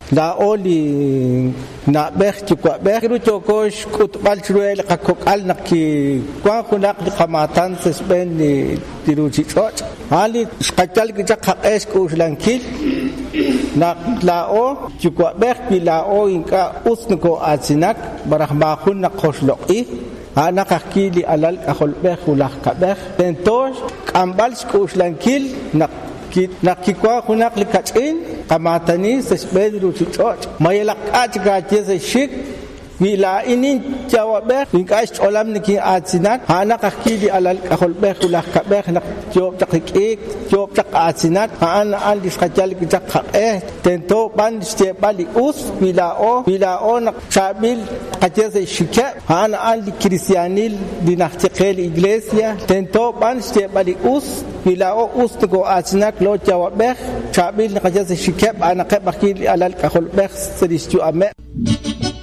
la oli na bech kwa bech ru chokosh kutbal chruel qakokal naki kwa kunak qamatan sesben ni tiruchi choch ali qachal kicha qaqesh kushlankil na lao chukwa bech bilao inka usnko atsinak barahmahun na qoshloqi ana qaqili alal qahol bech ulaq qabech tentosh qambal kushlankil na kikwa kunak likachin kamatani sesbedru chichoch mayelaqach gachese shik wila inin jawabe inkash olam niki atsinat hana qaqili alal qholbeh ulaq qabeh nak job taqik job taq atsinat hana al disqachal kitak tento ban stebali us wila nak chabil qachese shike hana al kristianil dinaqtiqel iglesia tento ban stebali us wila us go atsinat lo jawabe chabil qachese shike ana qaqili alal qholbeh seristu ame